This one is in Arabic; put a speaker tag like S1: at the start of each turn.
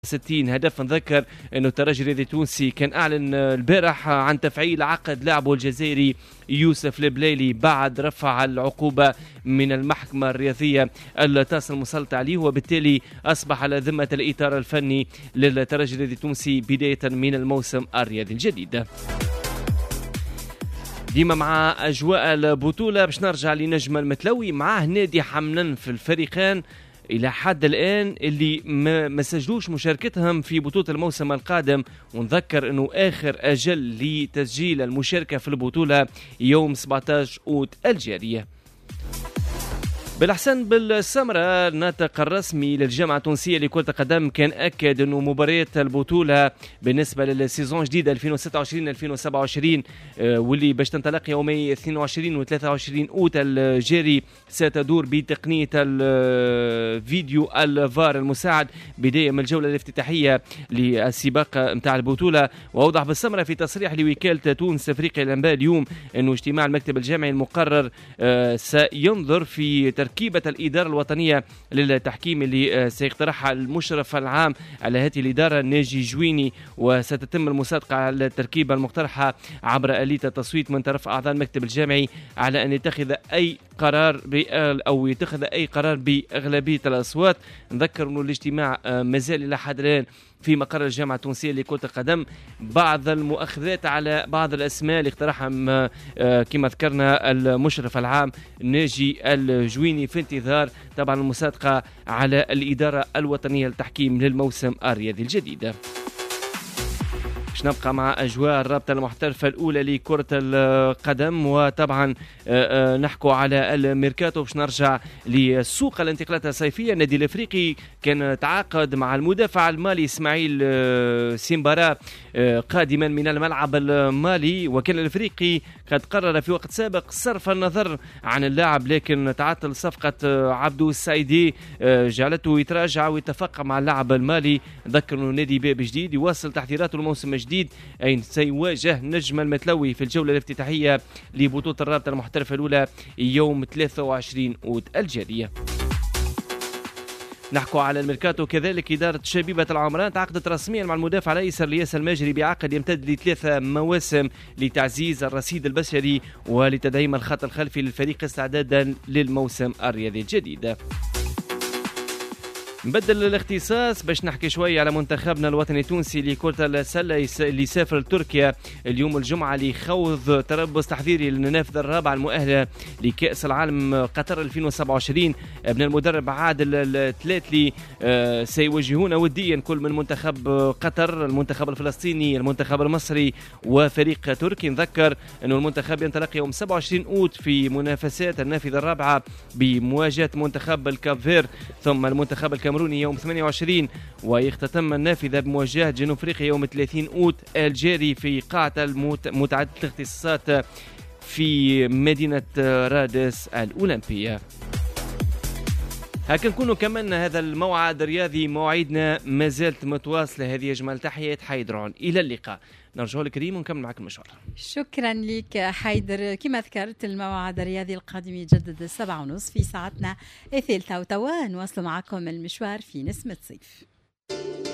S1: 60 هدف. نذكر انه الترجي الرياضي التونسي كان اعلن البارح عن تفعيل عقد لاعبه الجزائري يوسف البليلي بعد رفع العقوبة من المحكمة الرياضية التاس المسلط عليه، وبالتالي أصبح على ذمة الإطار الفني للترجي الرياضي التونسي بداية من الموسم الرياضي الجديد. ديما مع أجواء البطولة باش نرجع لنجم المتلوي معاه نادي حمنن في الفريقين إلى حد الآن اللي ما سجلوش مشاركتهم في بطولة الموسم القادم. ونذكر أنه آخر أجل لتسجيل المشاركة في البطولة يوم 17 أوت الجارية. بالحسن بالسمرة الناطق الرسمي للجامعة التونسية لكرة القدم كان أكد أنه مباريات البطولة بالنسبة للسيزون جديد 2026-2027 واللي باش تنطلق يومي 22 و 23 أوت الجاري ستدور بتقنية الفيديو الفار المساعد بداية من الجولة الافتتاحية للسباق متاع البطولة. وأوضح بالسمرة في تصريح لوكالة تونس أفريقيا الأنباء اليوم أنه اجتماع المكتب الجامعي المقرر سينظر في تركيبة الإدارة الوطنية للتحكيم اللي سيقترحها المشرف العام على هذه الإدارة ناجي جويني، وستتم المصادقة على التركيبة المقترحة عبر آلية التصويت من طرف أعضاء المكتب الجامعي على أن يتخذ أي قرار بأغلبية الأصوات. نذكر أنه الاجتماع مازال إلى حد الآن في مقر الجامعة التونسية لكرة القدم. بعض المؤاخذات على بعض الأسماء اللي اقترحهم كما ذكرنا المشرف العام ناجي الجويني في انتظار طبعا المصادقة على الإدارة الوطنية للتحكيم للموسم الرياضي الجديد. باش نبقى مع أجواء الرابطة المحترفة الأولى لكرة القدم، وطبعا نحكوا على الميركاتو. باش نرجع لسوق الانتقالات الصيفية. النادي الأفريقي كان تعاقد مع المدافع المالي إسماعيل سيمبارا قادما من الملعب المالي، وكان الأفريقي قد قرر في وقت سابق صرف النظر عن اللاعب، لكن تعطل صفقة عبدو السعيدي جعلته يتراجع ويتفق مع اللاعب المالي. ذكر انه نادي باب جديد يواصل تحضيراته الموسم الجديد أين سيواجه نجم المتلوي في الجولة الافتتاحية لبطولة الرابطة المحترفة الأولى يوم 23 أوت الجارية. نحكوا على الميركاتو كذلك. إدارة شبيبة العمران تعاقدت رسميا مع المدافع الأيسر لياس الماجري بعقد يمتد ل3 مواسم لتعزيز الرصيد البشري ولتدعيم الخط الخلفي للفريق استعدادا للموسم الرياضي الجديد. نبدل الاختصاص باش نحكي شوي على منتخبنا الوطني التونسي لكرة السلة اللي سافر لتركيا اليوم الجمعة لخوض تربص تحضيري للنافذة الرابعة المؤهلة لكأس العالم قطر 2027. ابن المدرب عادل الثلاثلي سيواجهون وديا كل من منتخب قطر، المنتخب الفلسطيني، المنتخب المصري وفريق تركي. نذكر أنه المنتخب ينطلق يوم 27 أوت في منافسات النافذة الرابعة بمواجهة منتخب الكافير، ثم المنتخب الكاميروني يوم 28، ويختتم النافذة بمواجهة جنوب افريقيا يوم 30 أوت الجاري في قاعة متعددة الاختصاصات في مدينة رادس الأولمبية. هكا نكونوا كملنا هذا الموعد الرياضي. مواعيدنا ما زالت متواصلة. هذه أجمل تحيات حيدرون، إلى اللقاء. نرجع لك كريم ونكمل معك المشوار.
S2: شكرا لك حيدر. كما ذكرت الموعد الرياضي القادم يجدد 7:30 في ساعتنا الثالثة، وتوا نواصل معكم المشوار في نسمة صيف.